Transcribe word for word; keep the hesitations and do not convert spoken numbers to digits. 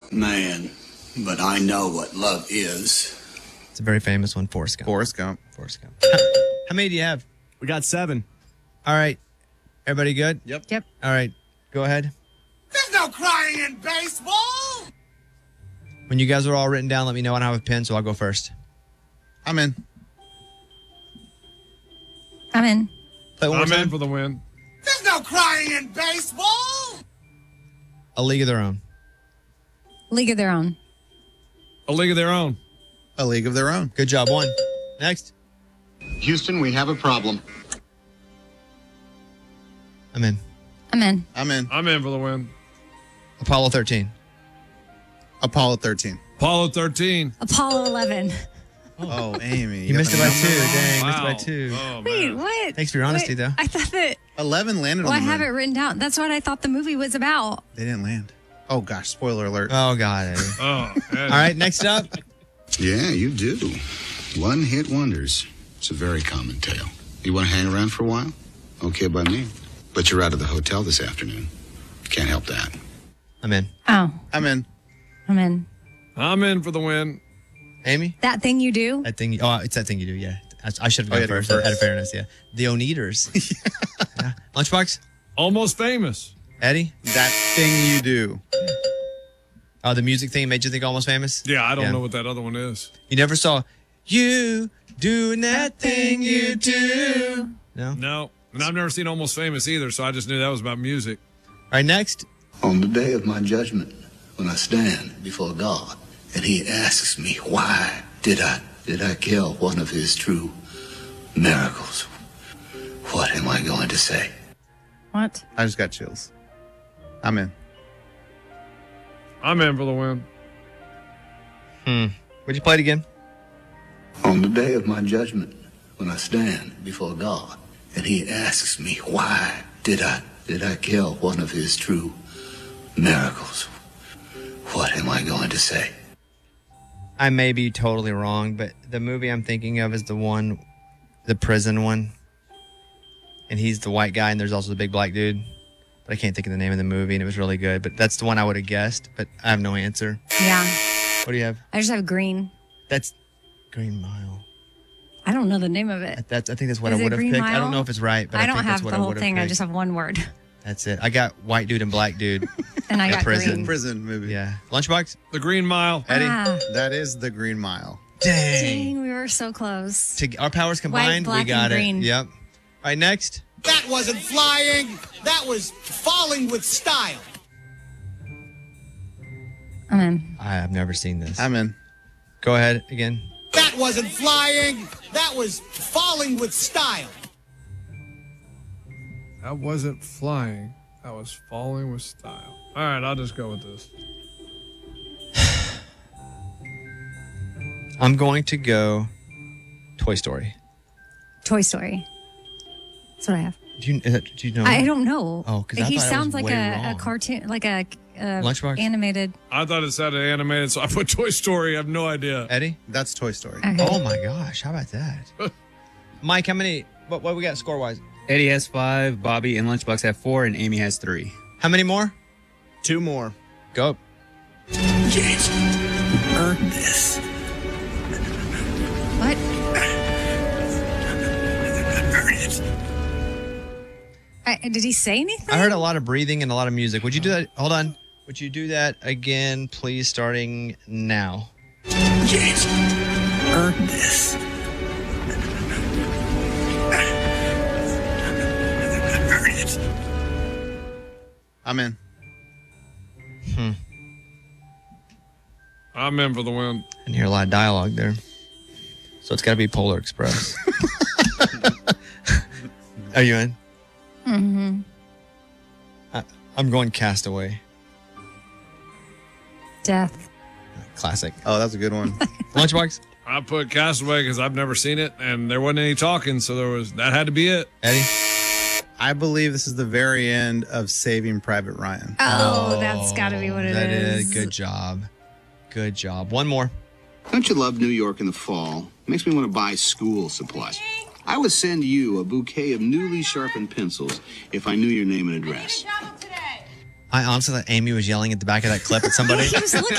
man, but I know what love is. It's a very famous one, Forrest Gump. Forrest Gump. Forrest Gump. How many do you have? We got seven. All right. Everybody good? Yep. Yep. All right. Go ahead. There's no crying in baseball! When you guys are all written down, let me know, and I have a pen, so I'll go first. I'm in. I'm in. Play it one more I'm time. in for the win. There's no crying in baseball! A League of Their Own. League of Their Own. A League of Their Own. A League of Their Own. Good job. One. Next. Houston, we have a problem. I'm in. I'm in. I'm in. I'm in for the win. Apollo thirteen. Apollo thirteen. Apollo thirteen. Apollo eleven. Oh, Amy. You missed it by got the two. number Dang, Wow. missed it by two. Oh, Wait, man. what? Thanks for your honesty, Wait, though. I thought that. wrong. eleven landed Well, I on the have it moon. written down. That's what I thought the movie was about. They didn't land. Oh, gosh. Spoiler alert. Oh, God. Eddie. Oh, All right, next up. Yeah, you do. One-hit wonders. It's a very common tale. You want to hang around for a while? Okay by me. But you're out of the hotel this afternoon. Can't help that. I'm in. Oh, I'm in. I'm in. I'm in for the win. Amy? That thing you do? That thing. Oh, it's that thing you do, yeah. I, I should have Oh, gone you had to go first. first. Out of fairness, yeah. The Oneaters. Yeah. Lunchbox? Almost famous. Eddie? That thing you do. Oh, the music thing made you think Almost Famous? Yeah, I don't Yeah. know what that other one is. You never saw You Doing That Thing You Do? No? All No. And I've never seen Almost Famous either, so I just knew that was about music. right, next. On the day of my judgment, when I stand before God, and he asks me, why did I, did I kill one of his true miracles? What am I going to say? What? I just got chills. I'm in. I'm in for the win. Would you play it again? On the day of my judgment, when I stand before God, and he asks me, why did I, did I kill one of his true miracles? What am I going to say? I may be totally wrong, but the movie I'm thinking of is the one, the prison one. And he's the white guy, and there's also the big black dude. But I can't think of the name of the movie, and it was really good. But that's the one I would have guessed, but I have no answer. Yeah. What do you have? I just have green. That's Green Mile. I don't know the name of it. That's I think that's what Is I it would have Green picked. I Mile? don't know if it's right, but I, I don't think have that's what the I whole would have thing. picked. I just have one word. That's it. I got white dude and black dude. And I Yeah, got prison. green. Prison movie. Yeah. Lunchbox? The Green Mile. Eddie? Ah, That is the Green Mile. Dang. dang, we were so close. To, our powers combined, black, we got and it. green. Yep. All right, next. That wasn't flying. That was falling with style. I'm in. I have never seen this. I'm in. Go ahead again. That wasn't flying. That was falling with style. That wasn't flying. That was falling with style. All right, I'll just go with this. I'm going to go Toy Story. Toy Story. That's what I have. Do you, is that, do you know? I don't know. Oh, 'cause I he thought I was sounds like way a, a wrong. cartoon, like a, a Lunchbox? animated. I thought it sounded animated, so I put Toy Story. I have no idea. Eddie? That's Toy Story. Okay. Oh my gosh, how about that? Mike, how many? What, what we got score wise? Eddie has five, Bobby and Lunchbox have four, and Amy has three. How many more? Two more. Go. James, earn this. What? Earn it. I, did he say anything? I heard a lot of breathing and a lot of music. Would you do that? Hold on. Would you do that again, please, starting now? James, earn this. Earn it. I'm in. I'm in for the win. I didn't hear a lot of dialogue there. So it's got to be Polar Express. Are you in? Mm-hmm. I, I'm going Castaway. Death. Classic. Oh, that's a good one. Lunchbox? I put Castaway because I've never seen it, and there wasn't any talking, so there was that had to be it. Eddie? I believe this is the very end of Saving Private Ryan. Oh, that's got to be what it is. That is. Good job. Good job. One more. Don't you love New York in the fall? Makes me want to buy school supplies. I would send you a bouquet of newly sharpened pencils if I knew your name and address. I honestly thought Amy was yelling at the back of that clip at somebody. He was looking